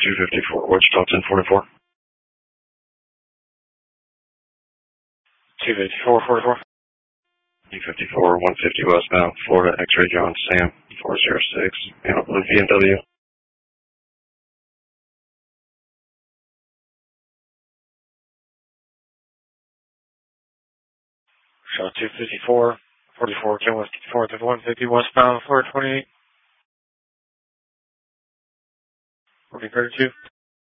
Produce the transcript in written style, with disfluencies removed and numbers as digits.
254, Wichita 1044. 254, 44. 254, 150 westbound, Florida, X-ray John Sam, 406, and a blue BMW. Shot 254, 44, Ken West 4th of 150 westbound, Florida 28. 4032.